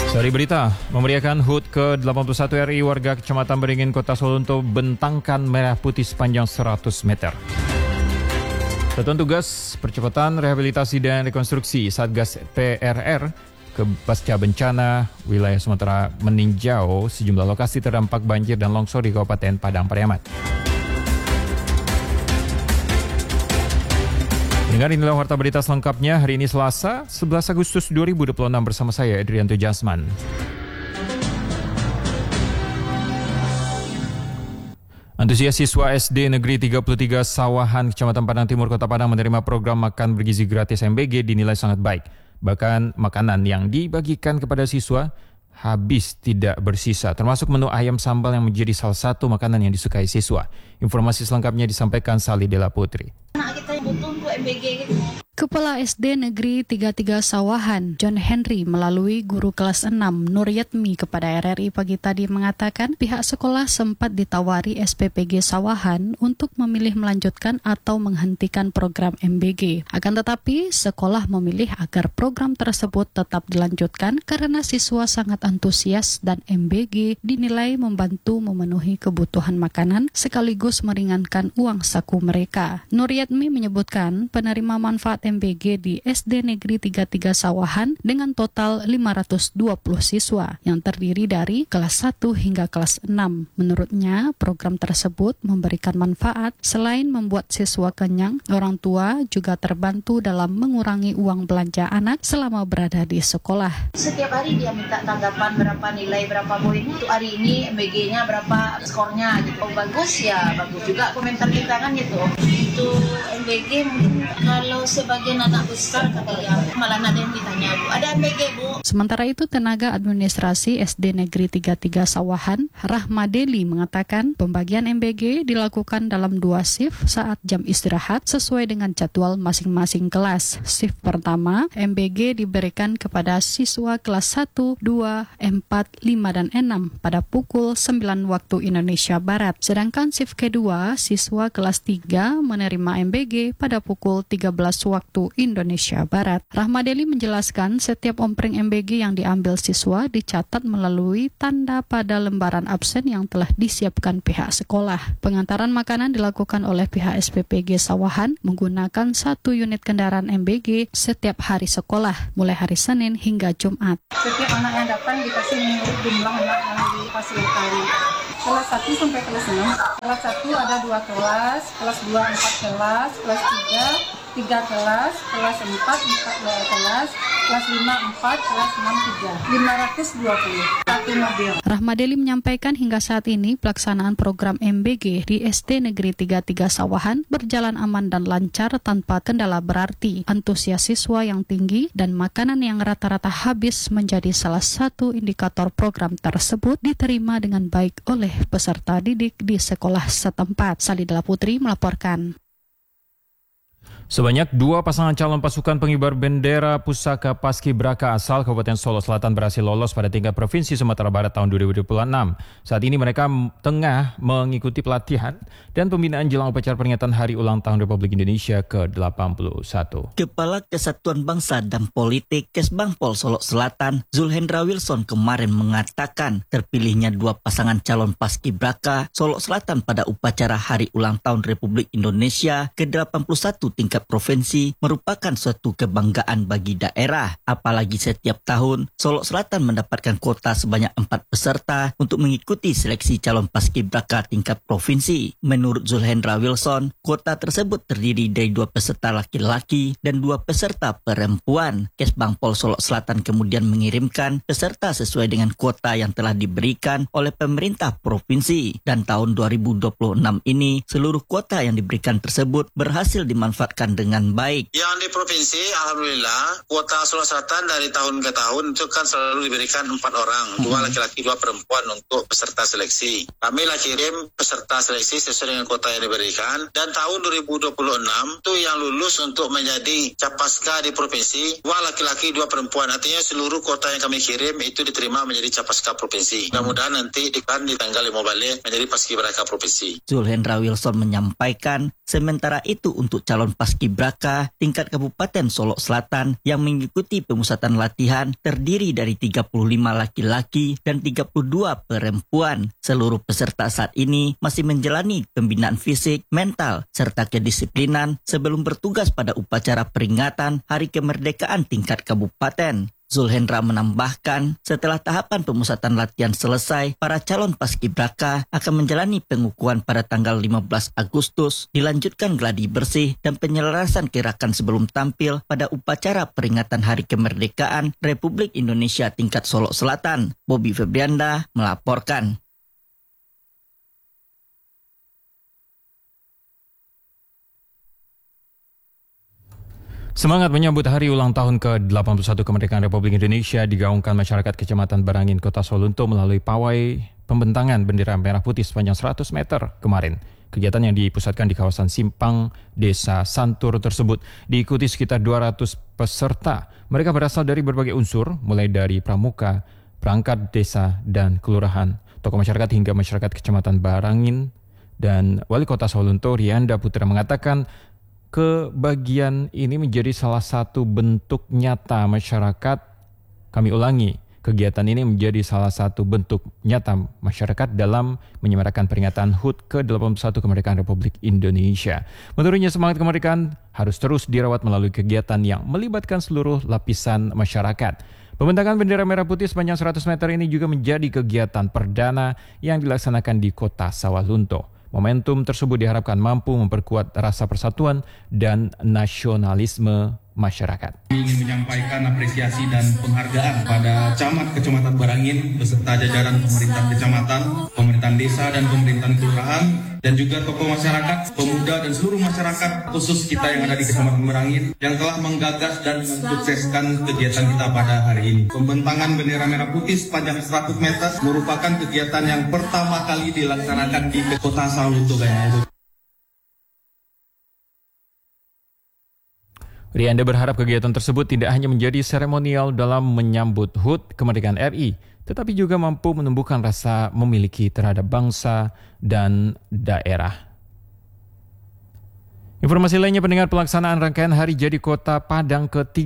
Dari berita, memeriahkan HUT ke-81 RI, warga Kecamatan Beringin, Kota Solo untuk bentangkan merah putih sepanjang 100 meter. Satuan Tugas Percepatan Rehabilitasi dan Rekonstruksi Satgas PRR ke pasca bencana wilayah Sumatera meninjau sejumlah lokasi terdampak banjir dan longsor di Kabupaten Padang Pariaman. Dengar inilah warta berita selengkapnya hari ini Selasa 11 Agustus 2026 bersama saya Adrianto Jasman. Antusias siswa SD Negeri 33 Sawahan, Kecamatan Padang Timur, Kota Padang menerima program makan bergizi gratis MBG dinilai sangat baik. Bahkan makanan yang dibagikan kepada siswa habis tidak bersisa, termasuk menu ayam sambal yang menjadi salah satu makanan yang disukai siswa. Informasi selengkapnya disampaikan Sali Dela Putri. Kita yang butuh untuk MBG gitu. Kepala SD Negeri 33 Sawahan, John Henry, melalui guru kelas 6 Nur Yatmi kepada RRI pagi tadi mengatakan pihak sekolah sempat ditawari SPPG Sawahan untuk memilih melanjutkan atau menghentikan program MBG. Akan tetapi, sekolah memilih agar program tersebut tetap dilanjutkan karena siswa sangat antusias dan MBG dinilai membantu memenuhi kebutuhan makanan sekaligus meringankan uang saku mereka. Nur Yatmi menyebutkan penerima manfaat MBG di SD Negeri 33 Sawahan dengan total 520 siswa yang terdiri dari kelas 1 hingga kelas 6. Menurutnya, program tersebut memberikan manfaat selain membuat siswa kenyang, orang tua juga terbantu dalam mengurangi uang belanja anak selama berada di sekolah. Setiap hari dia minta tanggapan berapa nilai, berapa poin untuk hari ini, MBG-nya berapa skornya gitu. Oh, bagus ya, bagus juga komentar kita kan gitu. Itu MBG mungkin kalau sebagian anak besar kali ya, malah ada yang ditanya, Bu, ada MBG, Bu? Sementara itu, tenaga administrasi SD Negeri 33 Sawahan, Rahmadeli, mengatakan pembagian MBG dilakukan dalam 2 shift saat jam istirahat sesuai dengan jadwal masing-masing kelas. Shift pertama, MBG diberikan kepada siswa kelas 1, 2, 4, 5, dan 6 pada pukul 9 waktu Indonesia Barat. Sedangkan shift kedua, siswa kelas 3 menerima MBG pada pukul 13 waktu Indonesia Barat. Rahmadeli menjelaskan setiap ompreng MBG yang diambil siswa dicatat melalui tanda pada lembaran absen yang telah disiapkan pihak sekolah. Pengantaran makanan dilakukan oleh pihak SPPG Sawahan menggunakan 1 unit kendaraan MBG setiap hari sekolah, mulai hari Senin hingga Jumat. Setiap anak yang datang dikasih menurut jumlah anak yang difasilitasi. Kelas 1 sampai kelas 6. Kelas 1 ada 2 kelas, kelas 2 4 kelas, kelas 3 kelas, kelas 4 kelas, kelas 5 4, kelas 6 3. 520 satu mobil. Rahmadeli menyampaikan hingga saat ini pelaksanaan program MBG di SD Negeri 33 Sawahan berjalan aman dan lancar tanpa kendala berarti. Antusias siswa yang tinggi dan makanan yang rata-rata habis menjadi salah satu indikator program tersebut diterima dengan baik oleh peserta didik di sekolah setempat. Sali Dela Putri melaporkan. Sebanyak 2 pasangan calon pasukan pengibar bendera pusaka Paskibraka asal Kabupaten Solo Selatan berhasil lolos pada tingkat Provinsi Sumatera Barat tahun 2026. Saat ini mereka tengah mengikuti pelatihan dan pembinaan jelang upacara peringatan Hari Ulang Tahun Republik Indonesia ke-81. Kepala Kesatuan Bangsa dan Politik Kesbangpol Solo Selatan, Zulhendra Wilson, kemarin mengatakan terpilihnya 2 pasangan calon Paskibraka Solo Selatan pada upacara Hari Ulang Tahun Republik Indonesia ke-81 tingkat provinsi merupakan suatu kebanggaan bagi daerah. Apalagi setiap tahun Solo Selatan mendapatkan kuota sebanyak 4 peserta untuk mengikuti seleksi calon paskibraka tingkat provinsi. Menurut Zulhendra Wilson, kuota tersebut terdiri dari 2 peserta laki-laki dan 2 peserta perempuan. Kesbangpol Solo Selatan kemudian mengirimkan peserta sesuai dengan kuota yang telah diberikan oleh pemerintah provinsi. Dan tahun 2026 ini seluruh kuota yang diberikan tersebut berhasil dimanfaatkan dengan baik. Yang di provinsi, alhamdulillah, kuota Solo Selatan dari tahun ke tahun itu kan selalu diberikan 4 orang, 2 laki-laki, 2 perempuan untuk peserta seleksi. Kami lah kirim peserta seleksi sesuai dengan kuota yang diberikan. Dan tahun 2026 itu yang lulus untuk menjadi capaska di provinsi, 2 laki-laki, 2 perempuan. Artinya seluruh kuota yang kami kirim itu diterima menjadi capaska provinsi. Mudah-mudahan nanti di tanggal 5 balik menjadi paskibraka provinsi. Zulhendra Wilson menyampaikan, sementara itu untuk calon paskibraka Paskibraka tingkat Kabupaten Solok Selatan yang mengikuti pemusatan latihan terdiri dari 35 laki-laki dan 32 perempuan. Seluruh peserta saat ini masih menjalani pembinaan fisik, mental, serta kedisiplinan sebelum bertugas pada upacara peringatan Hari Kemerdekaan tingkat kabupaten. Zulhendra menambahkan, setelah tahapan pemusatan latihan selesai, para calon paskibraka akan menjalani pengukuhan pada tanggal 15 Agustus, dilanjutkan gladi bersih dan penyelarasan gerakan sebelum tampil pada upacara peringatan Hari Kemerdekaan Republik Indonesia tingkat Solok Selatan. Bobby Febrianda melaporkan. Semangat menyambut hari ulang tahun ke-81 kemerdekaan Republik Indonesia digaungkan masyarakat Kecamatan Barangin, Kota Solunto melalui pawai pembentangan bendera merah putih sepanjang 100 meter kemarin. Kegiatan yang dipusatkan di kawasan Simpang, Desa Santur tersebut diikuti sekitar 200 peserta. Mereka berasal dari berbagai unsur, mulai dari pramuka, perangkat desa, dan kelurahan, tokoh masyarakat hingga masyarakat Kecamatan Barangin. Dan Wali Kota Solunto, Rianda Putra, mengatakan kebagian ini menjadi salah satu bentuk nyata masyarakat. Kami ulangi, kegiatan ini menjadi salah satu bentuk nyata masyarakat dalam menyemarakan peringatan HUT ke-81 kemerdekaan Republik Indonesia. Menurutnya, semangat kemerdekaan harus terus dirawat melalui kegiatan yang melibatkan seluruh lapisan masyarakat. Pembentangan bendera merah putih sepanjang 100 meter ini juga menjadi kegiatan perdana yang dilaksanakan di Kota Sawalunto. Momentum tersebut diharapkan mampu memperkuat rasa persatuan dan nasionalisme masyarakat. Ingin menyampaikan apresiasi dan penghargaan pada Camat Kecamatan Barangin beserta jajaran pemerintah kecamatan, pemerintahan desa dan pemerintahan kelurahan, dan juga tokoh masyarakat, pemuda dan seluruh masyarakat khusus kita yang ada di Kecamatan Barangin yang telah menggagas dan mensukseskan kegiatan kita pada hari ini. Pembentangan bendera merah putih sepanjang 100 meter merupakan kegiatan yang pertama kali dilaksanakan di Kota Solunto. Rianda berharap kegiatan tersebut tidak hanya menjadi seremonial dalam menyambut HUT kemerdekaan RI, tetapi juga mampu menumbuhkan rasa memiliki terhadap bangsa dan daerah. Informasi lainnya, pendengar, pelaksanaan rangkaian Hari Jadi Kota Padang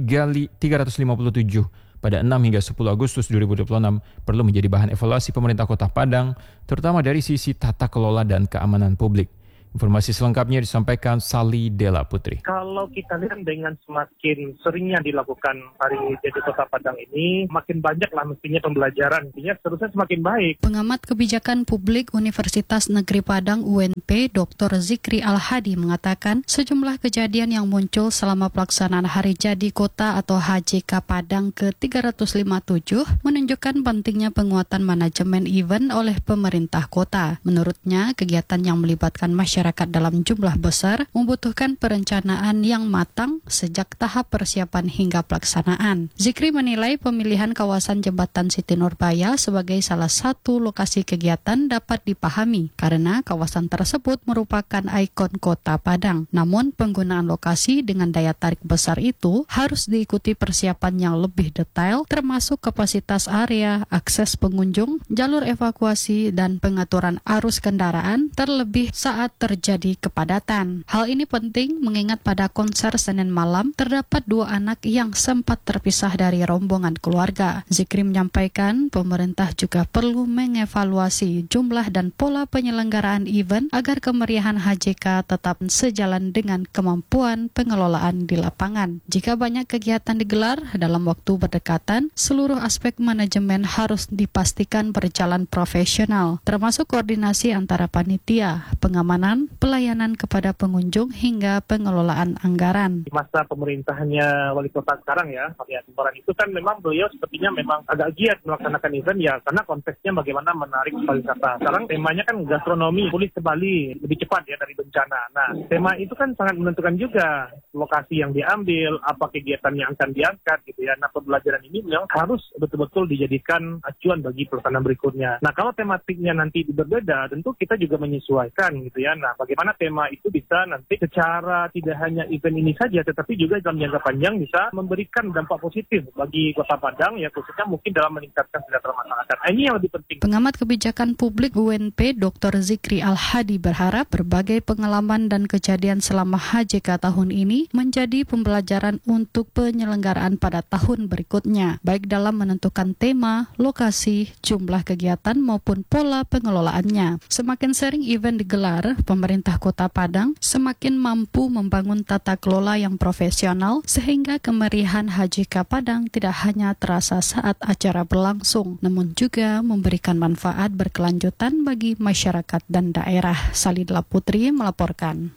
ke-357 pada 6 hingga 10 Agustus 2026 perlu menjadi bahan evaluasi pemerintah Kota Padang, terutama dari sisi tata kelola dan keamanan publik. Informasi selengkapnya disampaikan Sali Dela Putri. Kalau kita lihat dengan semakin seringnya dilakukan Hari Jadi Kota Padang ini, makin banyaklah mestinya pembelajaran, artinya seterusnya semakin baik. Pengamat Kebijakan Publik Universitas Negeri Padang UNP, Dr. Zikri Al-Hadi mengatakan sejumlah kejadian yang muncul selama pelaksanaan Hari Jadi Kota atau HJK Padang ke-357 menunjukkan pentingnya penguatan manajemen event oleh pemerintah kota. Menurutnya, kegiatan yang melibatkan masyarakat dalam jumlah besar membutuhkan perencanaan yang matang sejak tahap persiapan hingga pelaksanaan. Zikri menilai pemilihan kawasan Jembatan Siti Nurbaya sebagai salah satu lokasi kegiatan dapat dipahami karena kawasan tersebut merupakan ikon Kota Padang. Namun penggunaan lokasi dengan daya tarik besar itu harus diikuti persiapan yang lebih detail, termasuk kapasitas area, akses pengunjung, jalur evakuasi, dan pengaturan arus kendaraan, terlebih saat terjadi kepadatan. Hal ini penting mengingat pada konser Senin malam terdapat 2 anak yang sempat terpisah dari rombongan keluarga. Zikri menyampaikan pemerintah juga perlu mengevaluasi jumlah dan pola penyelenggaraan event agar kemeriahan HJK tetap sejalan dengan kemampuan pengelolaan di lapangan. Jika banyak kegiatan digelar dalam waktu berdekatan, seluruh aspek manajemen harus dipastikan berjalan profesional, termasuk koordinasi antara panitia, pengamanan, pelayanan kepada pengunjung hingga pengelolaan anggaran. Di masa pemerintahannya wali kota sekarang ya, Pak Yanubaran itu kan memang beliau sepertinya memang agak giat melaksanakan event ya, karena konteksnya bagaimana menarik pariwisata. Sekarang temanya kan gastronomi, pulih ke Bali lebih cepat ya dari bencana. Nah, tema itu kan sangat menentukan juga lokasi yang diambil, apa kegiatan yang akan diangkat gitu ya. Nah, pembelajaran ini memang harus betul-betul dijadikan acuan bagi pelaksanaan berikutnya. Nah, kalau tematiknya nanti berbeda, tentu kita juga menyesuaikan gitu ya. Nah, bagaimana tema itu bisa nanti secara tidak hanya event ini saja, tetapi juga dalam jangka panjang bisa memberikan dampak positif bagi Kota Padang, ya khususnya mungkin dalam meningkatkan kesejahteraan masyarakat. Nah, ini yang lebih penting. Pengamat kebijakan publik UNP Dr. Zikri Al-Hadi berharap berbagai pengalaman dan kejadian selama HJK tahun ini menjadi pembelajaran untuk penyelenggaraan pada tahun berikutnya, baik dalam menentukan tema, lokasi, jumlah kegiatan maupun pola pengelolaannya. Semakin sering event digelar, pemerintah Kota Padang semakin mampu membangun tata kelola yang profesional sehingga kemeriahan HJK Padang tidak hanya terasa saat acara berlangsung, namun juga memberikan manfaat berkelanjutan bagi masyarakat dan daerah. Salidla Putri melaporkan.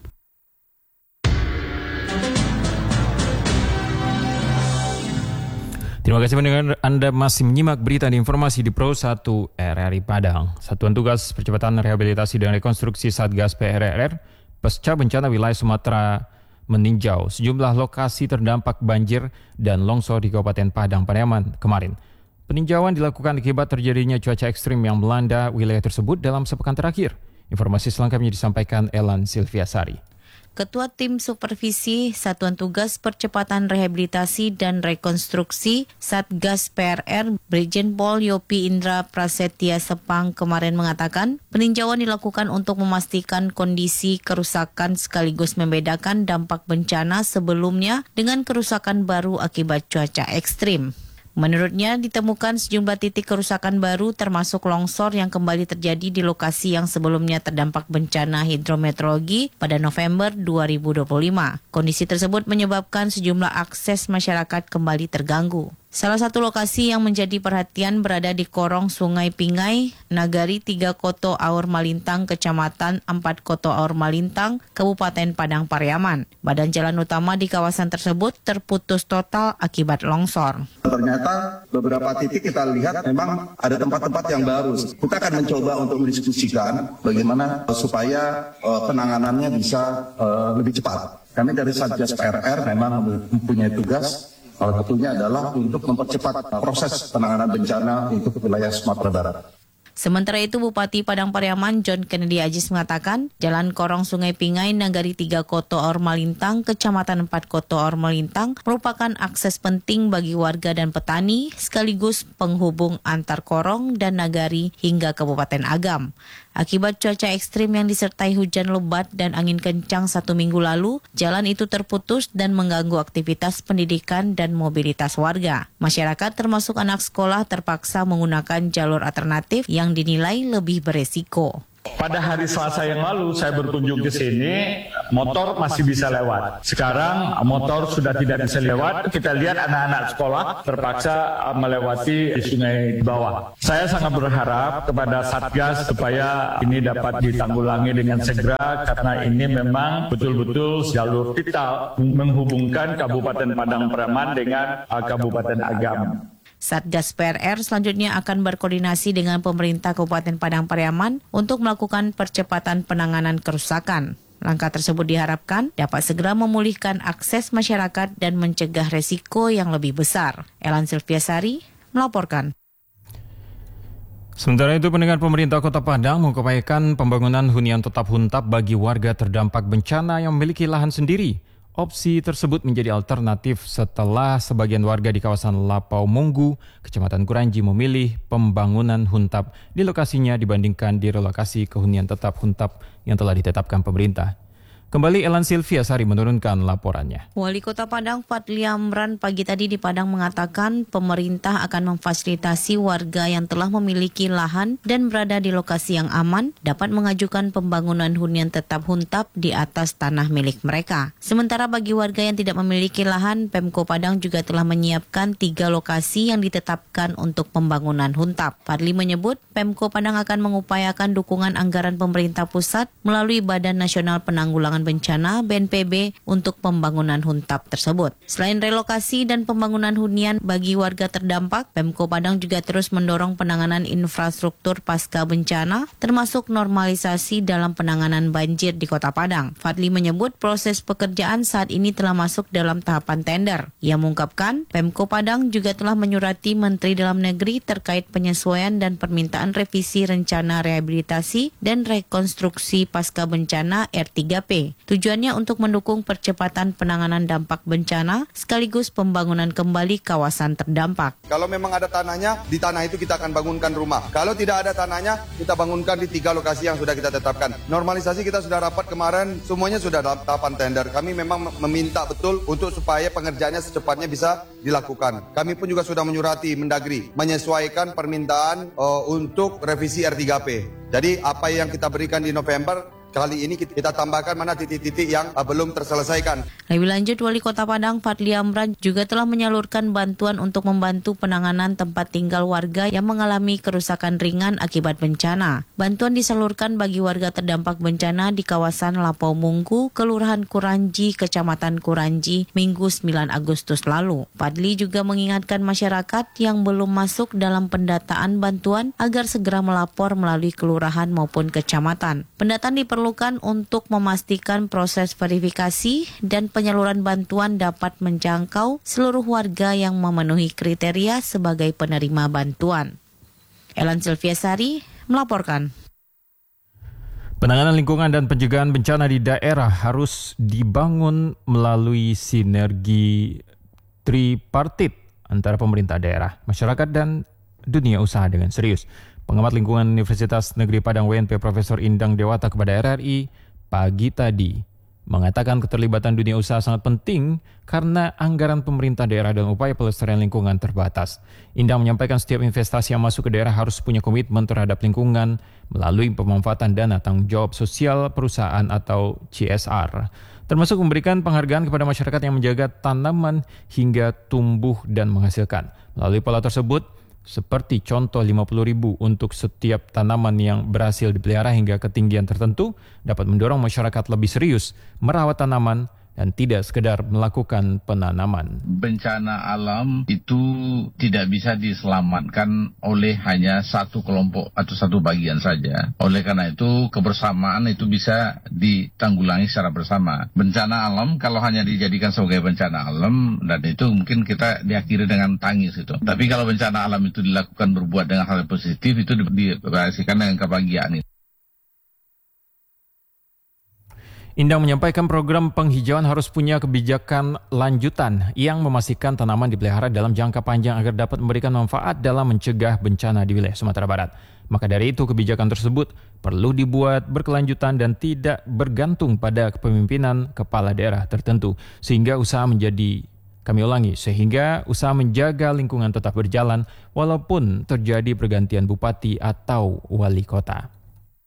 Terima kasih pendengar, Anda masih menyimak berita dan informasi di Pro 1 RRI Padang. Satuan Tugas Percepatan Rehabilitasi dan Rekonstruksi Satgas PRRR Pasca Bencana Wilayah Sumatera meninjau sejumlah lokasi terdampak banjir dan longsor di Kabupaten Padang Pariaman kemarin. Peninjauan dilakukan akibat terjadinya cuaca ekstrim yang melanda wilayah tersebut dalam sepekan terakhir. Informasi selengkapnya disampaikan Elan Silviasari. Ketua Tim Supervisi Satuan Tugas Percepatan Rehabilitasi dan Rekonstruksi Satgas PRR Brigjen Pol Yopi Indra Prasetya Sepang kemarin mengatakan peninjauan dilakukan untuk memastikan kondisi kerusakan sekaligus membedakan dampak bencana sebelumnya dengan kerusakan baru akibat cuaca ekstrim. Menurutnya, ditemukan sejumlah titik kerusakan baru termasuk longsor yang kembali terjadi di lokasi yang sebelumnya terdampak bencana hidrometeorologi pada November 2025. Kondisi tersebut menyebabkan sejumlah akses masyarakat kembali terganggu. Salah satu lokasi yang menjadi perhatian berada di korong Sungai Pingai, Nagari 3 Koto Aur Malintang, Kecamatan 4 Koto Aur Malintang, Kabupaten Padang Pariaman. Badan jalan utama di kawasan tersebut terputus total akibat longsor. Ternyata beberapa titik kita lihat memang ada tempat-tempat yang baru. Kita akan mencoba untuk mendiskusikan bagaimana supaya penanganannya bisa lebih cepat. Kami dari Satgas PRR memang mempunyai tugas. Salah satunya adalah untuk mempercepat proses penanganan bencana untuk wilayah Sumatera Barat. Sementara itu, Bupati Padang Pariaman John Kennedy Ajis mengatakan, Jalan Korong Sungai Pingai, Nagari 3 Koto Aur Malintang, Kecamatan 4 Koto Aur Malintang merupakan akses penting bagi warga dan petani, sekaligus penghubung antar Korong dan Nagari hingga Kabupaten Agam. Akibat cuaca ekstrim yang disertai hujan lebat dan angin kencang 1 minggu lalu, jalan itu terputus dan mengganggu aktivitas pendidikan dan mobilitas warga. Masyarakat termasuk anak sekolah terpaksa menggunakan jalur alternatif yang dinilai lebih beresiko. Pada hari Selasa yang lalu saya berkunjung ke sini, motor masih bisa lewat. Sekarang motor sudah tidak bisa lewat. Kita lihat anak-anak sekolah terpaksa melewati sungai bawah. Saya sangat berharap kepada Satgas supaya ini dapat ditanggulangi dengan segera karena ini memang betul-betul jalur vital menghubungkan Kabupaten Padang Pariaman dengan Kabupaten Agam. Satgas PRR selanjutnya akan berkoordinasi dengan pemerintah Kabupaten Padang Pariaman untuk melakukan percepatan penanganan kerusakan. Langkah tersebut diharapkan dapat segera memulihkan akses masyarakat dan mencegah resiko yang lebih besar. Elan Silviasari melaporkan. Sementara itu, pendengar, pemerintah Kota Padang mengupayakan pembangunan hunian tetap huntap bagi warga terdampak bencana yang memiliki lahan sendiri. Opsi tersebut menjadi alternatif setelah sebagian warga di kawasan Lapau Monggu, Kecamatan Kuranji memilih pembangunan huntap di lokasinya dibandingkan direlokasi ke hunian tetap huntap yang telah ditetapkan pemerintah. Kembali Elan Silviasari menurunkan laporannya. Wali Kota Padang Fadli Amran pagi tadi di Padang mengatakan pemerintah akan memfasilitasi warga yang telah memiliki lahan dan berada di lokasi yang aman dapat mengajukan pembangunan hunian tetap huntap di atas tanah milik mereka. Sementara bagi warga yang tidak memiliki lahan, Pemko Padang juga telah menyiapkan 3 lokasi yang ditetapkan untuk pembangunan huntap. Fadli menyebut Pemko Padang akan mengupayakan dukungan anggaran pemerintah pusat melalui Badan Nasional Penanggulangan Bencana BNPB untuk pembangunan huntap tersebut. Selain relokasi dan pembangunan hunian bagi warga terdampak, Pemko Padang juga terus mendorong penanganan infrastruktur pasca bencana, termasuk normalisasi dalam penanganan banjir di Kota Padang. Fadli menyebut proses pekerjaan saat ini telah masuk dalam tahapan tender. Ia mengungkapkan, Pemko Padang juga telah menyurati Menteri Dalam Negeri terkait penyesuaian dan permintaan revisi rencana rehabilitasi dan rekonstruksi pasca bencana R3P. Tujuannya untuk mendukung percepatan penanganan dampak bencana sekaligus pembangunan kembali kawasan terdampak. Kalau memang ada tanahnya, di tanah itu kita akan bangunkan rumah. Kalau tidak ada tanahnya, kita bangunkan di 3 lokasi yang sudah kita tetapkan. Normalisasi kita sudah rapat kemarin, semuanya sudah dalam tahapan tender. Kami memang meminta betul untuk supaya pengerjaannya secepatnya bisa dilakukan. Kami pun juga sudah menyurati Mendagri, menyesuaikan permintaan untuk revisi R3P. Jadi apa yang kita berikan di November, kali ini kita tambahkan mana titik-titik yang belum terselesaikan. Lebih lanjut, Wali Kota Padang Fadli Amran juga telah menyalurkan bantuan untuk membantu penanganan tempat tinggal warga yang mengalami kerusakan ringan akibat bencana. Bantuan disalurkan bagi warga terdampak bencana di kawasan Lapau Mungku, Kelurahan Kuranji, Kecamatan Kuranji, Minggu 9 Agustus lalu. Fadli juga mengingatkan masyarakat yang belum masuk dalam pendataan bantuan agar segera melapor melalui kelurahan maupun kecamatan. Pendataan diperlukan untuk memastikan proses verifikasi dan penyaluran bantuan dapat menjangkau seluruh warga yang memenuhi kriteria sebagai penerima bantuan. Elan Silviasari melaporkan. Penanganan lingkungan dan pencegahan bencana di daerah harus dibangun melalui sinergi tripartit antara pemerintah daerah, masyarakat, dan dunia usaha dengan serius. Pengamat lingkungan Universitas Negeri Padang WNP Profesor Indang Dewata kepada RRI pagi tadi mengatakan keterlibatan dunia usaha sangat penting karena anggaran pemerintah daerah dan upaya pelestarian lingkungan terbatas. Indang menyampaikan setiap investasi yang masuk ke daerah harus punya komitmen terhadap lingkungan melalui pemanfaatan dana tanggung jawab sosial perusahaan atau CSR, termasuk memberikan penghargaan kepada masyarakat yang menjaga tanaman hingga tumbuh dan menghasilkan. Melalui pola tersebut, seperti contoh 50.000 untuk setiap tanaman yang berhasil dipelihara hingga ketinggian tertentu, dapat mendorong masyarakat lebih serius merawat tanaman dan tidak sekedar melakukan penanaman. Bencana alam itu tidak bisa diselamatkan oleh hanya satu kelompok atau satu bagian saja. Oleh karena itu, kebersamaan itu bisa ditanggulangi secara bersama. Bencana alam kalau hanya dijadikan sebagai bencana alam, dan itu mungkin kita diakhiri dengan tangis itu. Tapi kalau bencana alam itu dilakukan berbuat dengan hal positif, itu direalisasikan dengan kebahagiaan itu. Indang menyampaikan program penghijauan harus punya kebijakan lanjutan yang memastikan tanaman dipelihara dalam jangka panjang agar dapat memberikan manfaat dalam mencegah bencana di wilayah Sumatera Barat. Maka dari itu kebijakan tersebut perlu dibuat berkelanjutan dan tidak bergantung pada kepemimpinan kepala daerah tertentu sehingga usaha menjaga lingkungan tetap berjalan walaupun terjadi pergantian bupati atau wali kota.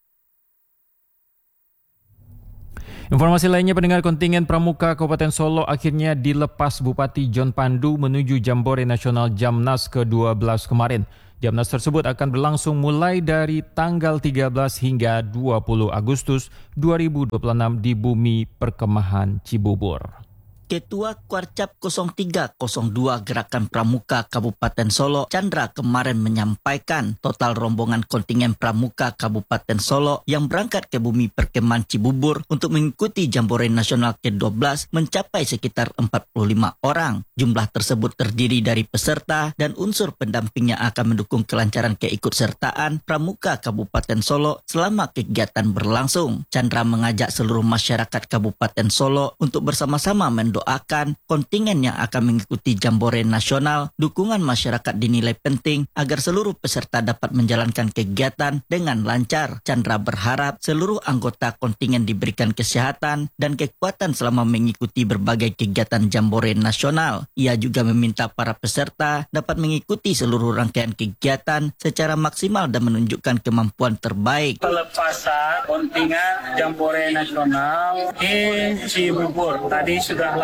Informasi lainnya, pendengar, kontingen Pramuka Kabupaten Solo akhirnya dilepas Bupati John Pandu menuju Jambore Nasional Jamnas ke-12 kemarin. Jamnas tersebut akan berlangsung mulai dari tanggal 13 hingga 20 Agustus 2026 di Bumi Perkemahan Cibubur. Ketua Kuarcap 0302 Gerakan Pramuka Kabupaten Solo, Chandra, kemarin menyampaikan total rombongan kontingen Pramuka Kabupaten Solo yang berangkat ke Bumi Perkemahan Cibubur untuk mengikuti Jambore Nasional ke-12 mencapai sekitar 45 orang. Jumlah tersebut terdiri dari peserta dan unsur pendamping yang akan mendukung kelancaran keikutsertaan Pramuka Kabupaten Solo selama kegiatan berlangsung. Chandra mengajak seluruh masyarakat Kabupaten Solo untuk bersama-sama mendoakan kontingen yang akan mengikuti Jambore Nasional. Dukungan masyarakat dinilai penting agar seluruh peserta dapat menjalankan kegiatan dengan lancar. Chandra berharap seluruh anggota kontingen diberikan kesehatan dan kekuatan selama mengikuti berbagai kegiatan Jambore Nasional. Ia juga meminta para peserta dapat mengikuti seluruh rangkaian kegiatan secara maksimal dan menunjukkan kemampuan terbaik. Pelepasan kontingen Jambore Nasional di Cibubur tadi sudah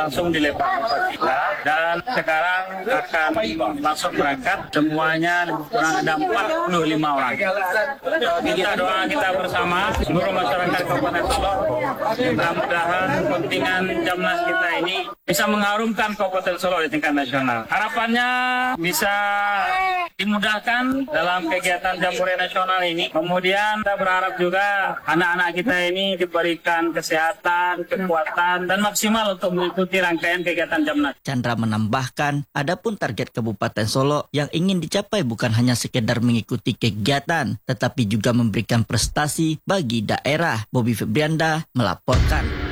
langsung dilepas kita dan sekarang akan langsung berangkat semuanya kurang ada 45 orang. Kita doa kita bersama seluruh masyarakat Kabupaten Solo, mudah-mudahan kepentingan Jamnas kita ini bisa mengharumkan Kabupaten Solo di tingkat nasional. Harapannya bisa dimudahkan dalam kegiatan Jambore Nasional ini. Kemudian kita berharap juga anak-anak kita ini diberikan kesehatan, kekuatan, dan maksimal untuk mengikuti rangkaian kegiatan Jamnas. Chandra menambahkan, adapun target Kabupaten Solo yang ingin dicapai bukan hanya sekedar mengikuti kegiatan, tetapi juga memberikan prestasi bagi daerah. Bobby Febrianda melaporkan.